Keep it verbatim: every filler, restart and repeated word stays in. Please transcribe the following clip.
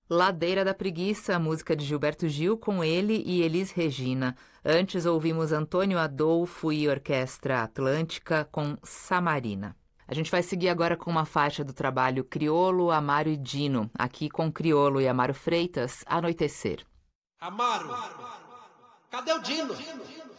Ladeira da Preguiça, a música de Gilberto Gil com ele e Elis Regina. Antes ouvimos Antônio Adolfo e Orquestra Atlântica com Samarina. A gente vai seguir agora com uma faixa do trabalho Criolo, Amaro e Dino, aqui com Criolo e Amaro Freitas, Anoitecer. Amaro, cadê o Dino?